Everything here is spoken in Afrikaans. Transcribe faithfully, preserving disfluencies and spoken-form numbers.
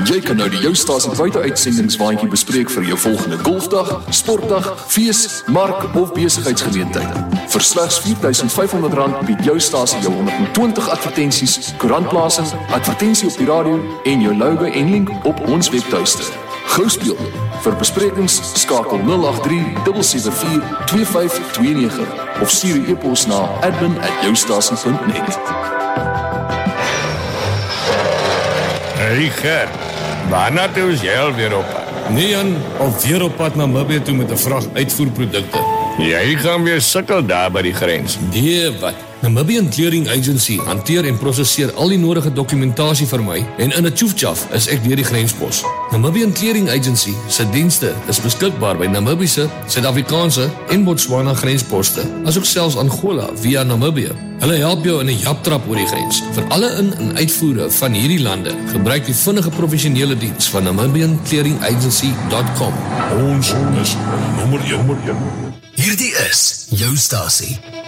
Jy kan nou die Jou Stasie buite-uitsendingswaandjie bespreek vir jou volgende golfdag, sportdag, fees, mark of besigheidsgeleentheid. Vir slegs vier duisend vyf honderd rand bied Jou Stasie jou honderd en twintig advertensies, koerantplasing, advertensie op die radio en jou logo en link op ons webtuiste. Gou speel. Vir besprekings skakel nul agt drie sewe sewe vier twee vyf twee nege of stuur 'n e-pos na admin at joustasie punt net. Hey Gert, waarna toe is jy alweer op? Nee Jan, alweer op pad na Namibië toe met 'n vrag uitvoerprodukte. Jy gaan weer sukkel daar by die grens. Nee, wat? Namibian Clearing Agency hanteer en prosesseer al die nodige dokumentasie vir my en in 'n tjoefjaf is ek deur die grenspos. Namibian Clearing Agency se dienste is beskikbaar by Namibiese, Suid-Afrikaanse en Botswana grensposte, asook selfs Angola via Namibië. Hulle help jou in 'n japtrap oor die grens. Vir alle in- en uitvoere van hierdie lande, gebruik die vinnige professionele diens van namibian clearing agency dot com. Ons is nommer een. Hierdie is Jou Stasie.